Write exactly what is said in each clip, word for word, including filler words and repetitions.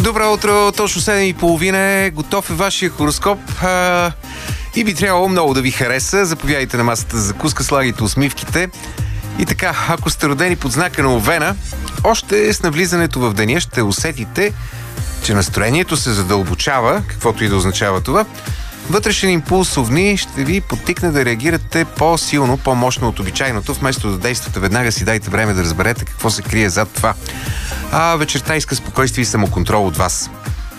Добро утро, точно седем и половина е. Готов е вашия хороскоп а, и би трябвало много да ви хареса. Заповядайте на масата за закуска, слагайте усмивките. И така, ако сте родени под знака на Овена, още с навлизането в деня ще усетите, че настроението се задълбочава, каквото и да означава това. Вътрешен импулс Овни ще ви подтикне да реагирате по-силно, по-мощно от обичайното. Вместо да действате веднага, си дайте време да разберете какво се крие зад това. А вечерта иска спокойствие и самоконтрол от вас.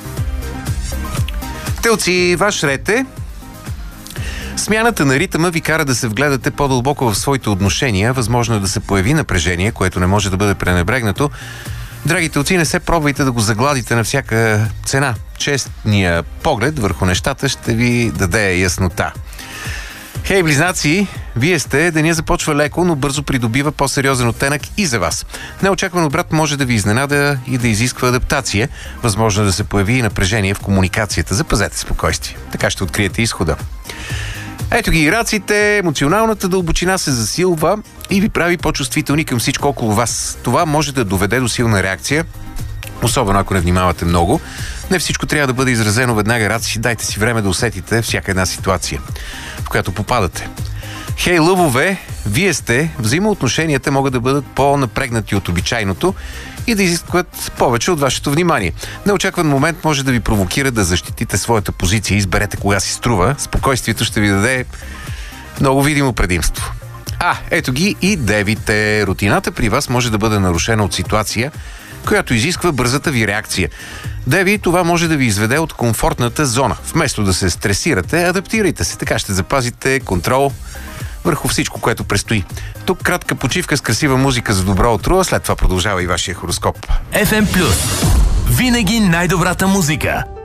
Телци, ваш ред е. Смяната на ритъма ви кара да се вгледате по-дълбоко в своите отношения. Възможно е да се появи напрежение, което не може да бъде пренебрегнато. Драги телци, не се пробвайте да го загладите на всяка цена. Честният поглед върху нещата ще ви даде яснота. Хей, близнаци, вие сте, деня започва леко, но бързо придобива по-сериозен оттенък и за вас. Неочакван обрат може да ви изненада и да изисква адаптация. Възможно е да се появи и напрежение в комуникацията. Запазете спокойствие. Така ще откриете изхода. Ето ги и раците, емоционалната дълбочина се засилва и ви прави по-чувствителни към всичко около вас. Това може да доведе до силна реакция, особено ако не внимавате много. Не всичко трябва да бъде изразено веднага, раци, дайте си време да усетите всяка една ситуация, в която попадате. Хей, лъвове, вие сте, взаимоотношенията могат да бъдат по-напрегнати от обичайното и да изискват повече от вашето внимание. Неочакван момент може да ви провокира да защитите своята позиция. Изберете кога си струва. Спокойствието ще ви даде много видимо предимство. А, ето ги и девите. Рутината при вас може да бъде нарушена от ситуация, която изисква бързата ви реакция. Деви, това може да ви изведе от комфортната зона. Вместо да се стресирате, адаптирайте се. Така ще запазите контрол върху всичко, което предстои. Тук кратка почивка с красива музика за добро утро, а след това продължава и вашия хороскоп. еф ем Плюс. Винаги най-добрата музика.